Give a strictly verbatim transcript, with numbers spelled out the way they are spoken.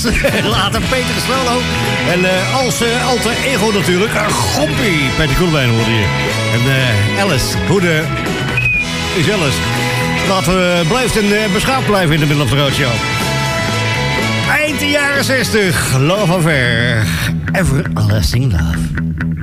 Later Peter Solo. En uh, als uh, alter ego natuurlijk. Uh, Gompie. Peter Koelewijn hoorde je. En uh, Alice. Hoe de... is Alice. Laten we blijft en uh, beschaafd blijven in de Middle of the Road Show. Eind de jaren zestig. Love Affair. Everlasting Love.